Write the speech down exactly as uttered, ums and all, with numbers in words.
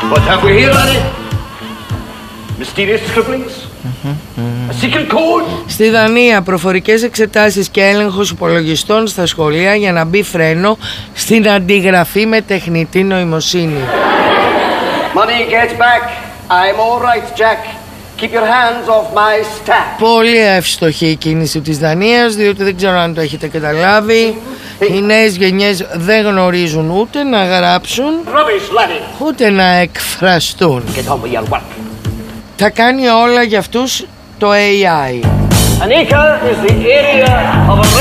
What have we here, laddie? Mysterious scribblings? A secret code? Στη Δανία, προφορικές εξετάσεις και έλεγχος υπολογιστών στα σχολεία για να μπει φρένο στην αντιγραφή με τεχνητή νοημοσύνη. Money gets back. I'm all right, Jack. Keep your hands off my stack. Πολύ εύστοχη η κίνηση της Δανίας, διότι δεν ξέρω αν το έχετε καταλάβει. Οι νέες γενιές δεν γνωρίζουν ούτε να γράψουν, Rubbish, laddie. ούτε να εκφραστούν. Get on with your work. Τα κάνει όλα για αυτούς το έι άι. Anika is the area of a